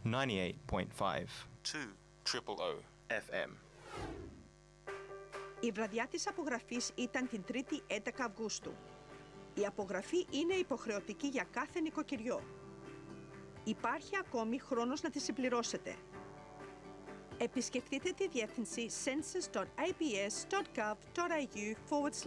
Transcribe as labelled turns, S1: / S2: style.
S1: 98.5 2 FM.
S2: Η βραδιά της απογραφής ήταν την 3η 11 Αυγούστου. Η απογραφή είναι υποχρεωτική για κάθε νοικοκυριό. Υπάρχει ακόμη χρόνος να τη συμπληρώσετε. Επισκεφτείτε τη διεύθυνση census.abs.gov.au/